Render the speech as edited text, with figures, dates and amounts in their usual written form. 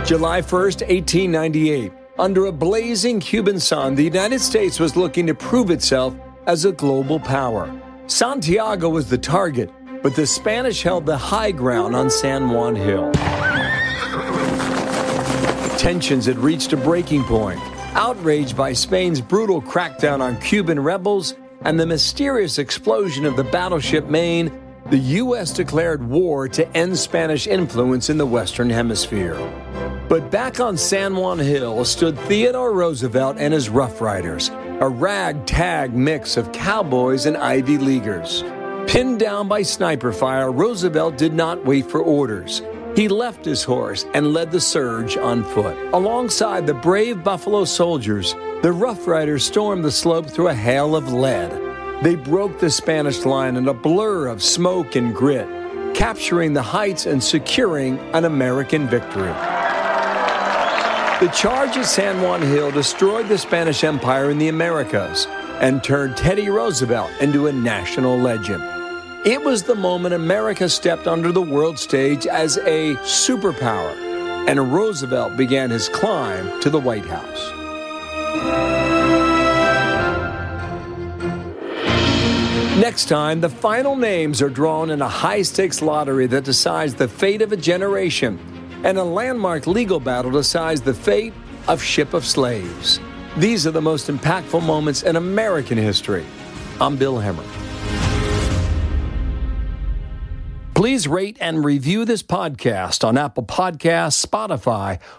July 1st, 1898. Under a blazing Cuban sun, the United States was looking to prove itself as a global power. Santiago was the target, but the Spanish held the high ground on San Juan Hill. Tensions had reached a breaking point. Outraged by Spain's brutal crackdown on Cuban rebels and the mysterious explosion of the battleship Maine, the U.S. declared war to end Spanish influence in the Western Hemisphere. But back on San Juan Hill stood Theodore Roosevelt and his Rough Riders, a ragtag mix of cowboys and Ivy Leaguers. Pinned down by sniper fire, Roosevelt did not wait for orders. He left his horse and led the surge on foot. Alongside the brave Buffalo soldiers, the Rough Riders stormed the slope through a hail of lead. They broke the Spanish line in a blur of smoke and grit, capturing the heights and securing an American victory. The charge at San Juan Hill destroyed the Spanish Empire in the Americas and turned Teddy Roosevelt into a national legend. It was the moment America stepped onto the world stage as a superpower, and Roosevelt began his climb to the White House. Next time, the final names are drawn in a high-stakes lottery that decides the fate of a generation, and a landmark legal battle decides the fate of Ship of Slaves. These are the most impactful moments in American history. I'm Bill Hemmer. Please rate and review this podcast on Apple Podcasts, Spotify,